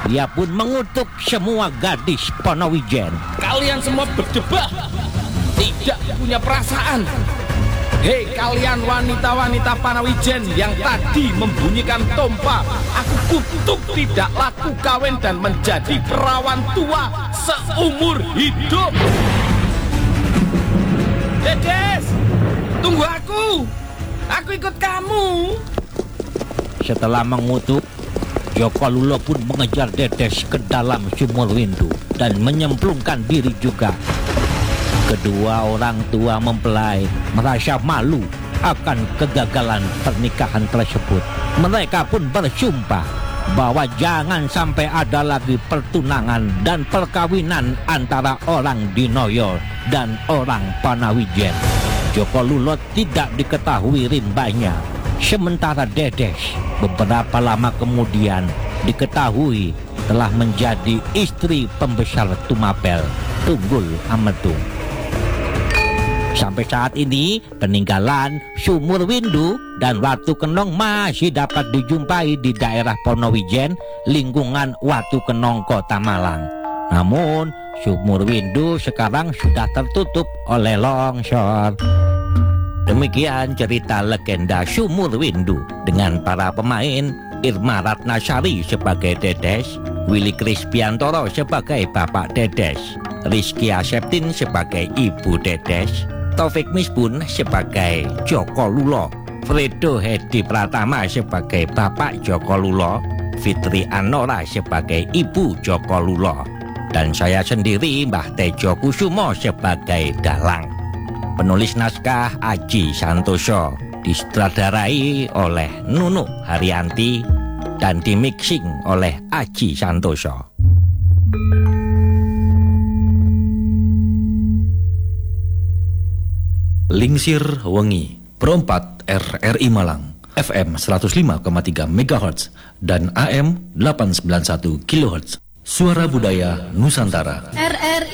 Dia pun mengutuk semua gadis Ponowijen. Kalian semua berdebah, tidak punya perasaan. Hei kalian wanita-wanita Ponowijen yang tadi membunyikan tompa, aku kutuk tidak laku kawin dan menjadi perawan tua seumur hidup. Dedes, tunggu aku ikut kamu. Setelah mengutuk, Joko Lulo pun mengejar Dedes ke dalam sumur windu dan menyemplungkan diri juga. Kedua orang tua mempelai merasa malu akan kegagalan pernikahan tersebut. Mereka pun bersumpah bahwa jangan sampai ada lagi pertunangan dan perkawinan antara orang Dinoyo dan orang Ponowijen. Joko Lulo tidak diketahui rimbanya. Sementara Dedes beberapa lama kemudian diketahui telah menjadi istri pembesar Tumapel, Tunggul Ametung. Sampai saat ini, peninggalan sumur windu dan Watu Kenong masih dapat dijumpai di daerah Ponowijen, lingkungan Watu Kenong, Kota Malang. Namun, sumur windu sekarang sudah tertutup oleh longsor. Demikian cerita legenda sumur windu dengan para pemain Irma Ratnasari sebagai Dedes, Willy Krispiantoro sebagai Bapak Dedes, Rizky Aseptin sebagai Ibu Dedes, Taufik Misbun sebagai Joko Lulo, Fredo Hedi Pratama sebagai Bapak Joko Lulo, Fitri Anora sebagai Ibu Joko Lulo, dan saya sendiri Mbah Tejo Kusumo sebagai Dalang. Penulis naskah Aji Santoso, disutradarai oleh Nunu Haryanti dan dimixing oleh Aji Santoso. Lingsir Wengi, Pro 4 RRI Malang, FM 105,3 MHz dan AM 891 kHz. Suara Budaya Nusantara. RRI